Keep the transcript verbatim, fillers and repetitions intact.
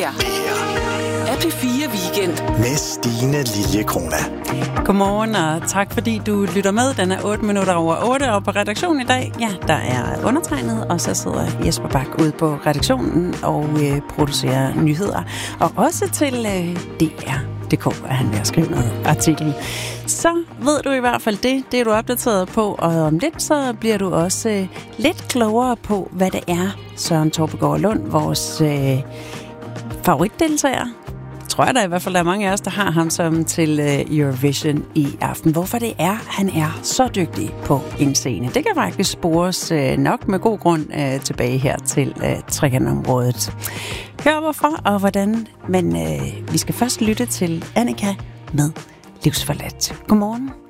her er P fire Weekend med Stine Liljekrona. Godmorgen, og tak fordi du lytter med. Den er otte minutter over otte, og på redaktionen i dag, ja, der er undertegnet, og så sidder Jesper Bak ude på redaktionen og øh, producerer nyheder. Og også til øh, D R punktum D K er han ved at skrive noget artikel. Så ved du i hvert fald det, det er du opdateret på, og om lidt så bliver du også øh, lidt klogere på, hvad det er, Søren Torpegaard Lund, vores øh, favoritdeltager. Tror jeg da i hvert fald, der er mange af os, der har ham som til uh, Eurovision i aften. Hvorfor det er, han er så dygtig på en scene. Det kan faktisk spores uh, nok med god grund uh, tilbage her til uh, trekantområdet. Hør hvorfor og hvordan, men uh, vi skal først lytte til Annika med Livsforladt. Godmorgen.